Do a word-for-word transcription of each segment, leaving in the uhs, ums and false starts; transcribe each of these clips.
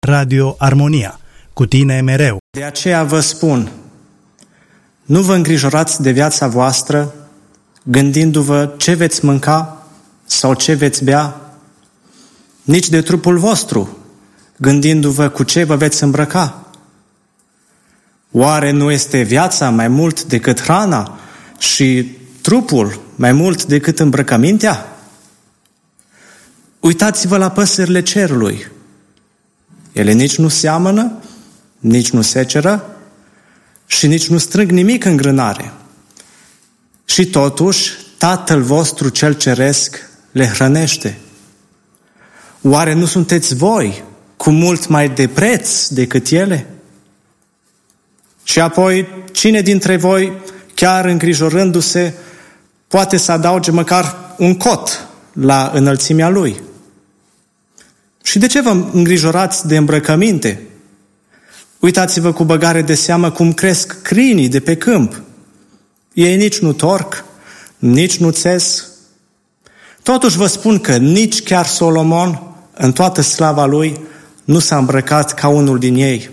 Radio Armonia, cu tine mereu. De aceea vă spun, nu vă îngrijorați de viața voastră, gândindu-vă ce veți mânca sau ce veți bea, nici de trupul vostru, gândindu-vă cu ce vă veți îmbrăca. Oare nu este viața mai mult decât hrana și trupul mai mult decât îmbrăcămintea? Uitați-vă la păsările cerului. Ele nici nu seamănă, nici nu seceră și nici nu strâng nimic în grânare. Și totuși, Tatăl vostru cel ceresc le hrănește. Oare nu sunteți voi cu mult mai de preț decât ele? Și apoi, cine dintre voi, chiar îngrijorându-se, poate să adauge măcar un cot la înălțimea lui? Și de ce vă îngrijorați de îmbrăcăminte? Uitați-vă cu băgare de seamă cum cresc crinii de pe câmp. Ei nici nu torc, nici nu țes. Totuși vă spun că nici chiar Solomon, în toată slava lui, nu s-a îmbrăcat ca unul din ei.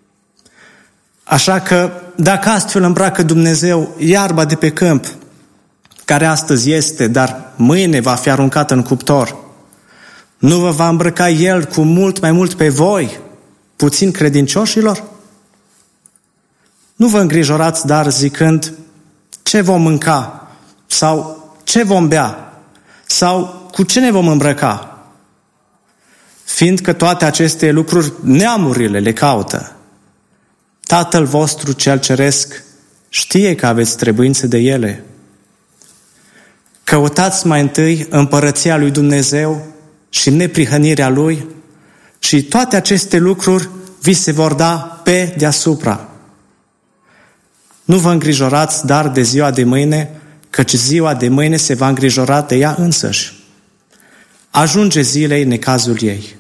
Așa că, dacă astfel îmbracă Dumnezeu iarba de pe câmp, care astăzi este, dar mâine va fi aruncată în cuptor, nu vă va îmbrăca El cu mult mai mult pe voi, puțin credincioșilor? Nu vă îngrijorați, dar zicând, ce vom mânca? Sau ce vom bea? Sau cu ce ne vom îmbrăca? Fiindcă toate aceste lucruri neamurile le caută. Tatăl vostru cel ceresc știe că aveți trebuință de ele. Căutați mai întâi împărăția lui Dumnezeu și neprihănirea Lui și toate aceste lucruri vi se vor da pe deasupra. Nu vă îngrijorați, dar de ziua de mâine, căci ziua de mâine se va îngrijora de ea însăși. Ajunge zilei necazul ei.